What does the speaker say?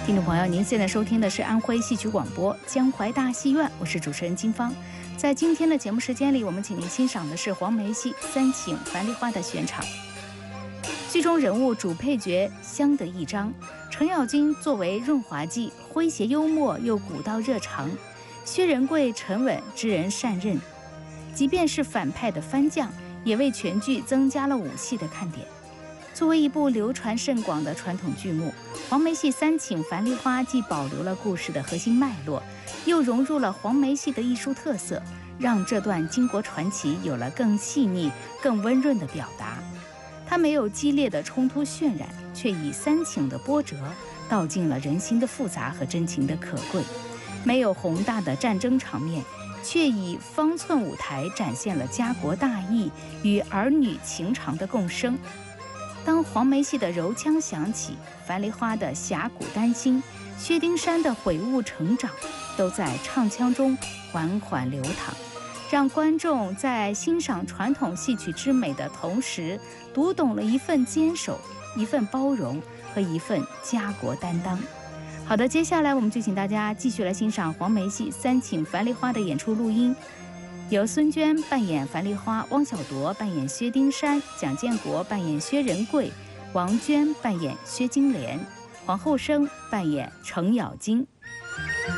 听众朋友，您现在收听的是安徽戏曲广播江淮大戏院，我是主持人金芳。在今天的节目时间里，我们请您欣赏的是黄梅戏《三请樊梨花》的选场。剧中人物主配角相得益彰，程咬金作为润滑剂，诙谐幽默又古道热肠；薛仁贵沉稳，知人善任。即便是反派的番将，也为全剧增加了武戏的看点。作为一部流传甚广的传统剧目，黄梅戏《三请樊梨花》既保留了故事的核心脉络，又融入了黄梅戏的艺术特色，让这段巾帼传奇有了更细腻、更温润的表达。它没有激烈的冲突渲染，却以三请的波折道尽了人心的复杂和真情的可贵；没有宏大的战争场面，却以方寸舞台展现了家国大义与儿女情长的共生。当黄梅戏的柔腔响起，樊梨花的侠骨丹心，薛丁山的悔悟成长，都在唱腔中缓缓流淌，让观众在欣赏传统戏曲之美的同时，读懂了一份坚守、一份包容和一份家国担当。好的，接下来我们就请大家继续来欣赏黄梅戏《三请樊梨花》的演出录音。由孙娟扮演樊梨花，汪小铎扮演薛丁山，蒋建国扮演薛仁贵，王娟扮演薛金莲，黄后生扮演程咬金。